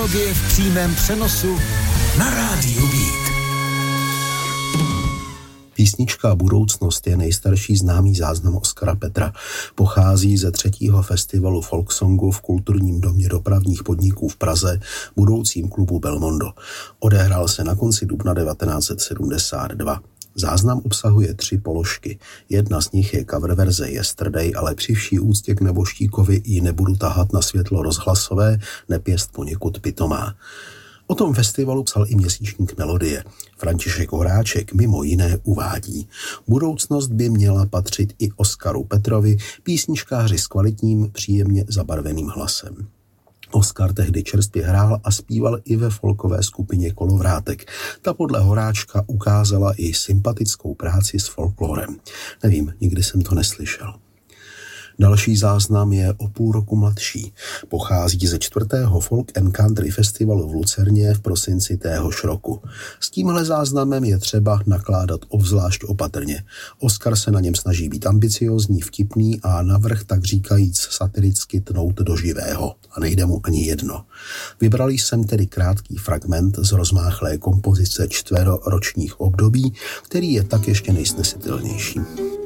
Trilogie v přímém přenosu na Rádiu Beat. Písnička Budoucnost je nejstarší známý záznam Oskara Petra. Pochází ze 3. festivalu folksongu v Kulturním domě dopravních podniků v Praze, budoucím klubu Belmondo. Odehrál se na konci dubna 1972. Záznam obsahuje 3 položky. Jedna z nich je cover verze Yesterday, ale při vší úctě k neboštíkovi ji nebudu tahat na světlo rozhlasové, neb jest poněkud pitomá. O tom festivalu psal i měsíčník Melodie. František Horáček mimo jiné uvádí: budoucnost by měla patřit i Oskaru Petrovi, písničkáři s kvalitním, příjemně zabarveným hlasem. Oskar tehdy čerstvě hrál a zpíval i ve folkové skupině Kolovrátek. Ta podle Horáčka ukázala i sympatickou práci s folklorem. Nevím, nikdy jsem to neslyšel. Další záznam je o půl roku mladší. Pochází ze 4. Folk and Country festivalu v Lucerně v prosinci téhož roku. S tímhle záznamem je třeba nakládat obzvlášť opatrně. Oskar se na něm snaží být ambiciózní, vtipný a navrch tak říkajíc satiricky tnout do živého. A nejde mu ani jedno. Vybral jsem tedy krátký fragment z rozmáchlé kompozice 4ročních období, který je tak ještě nejsnesitelnější.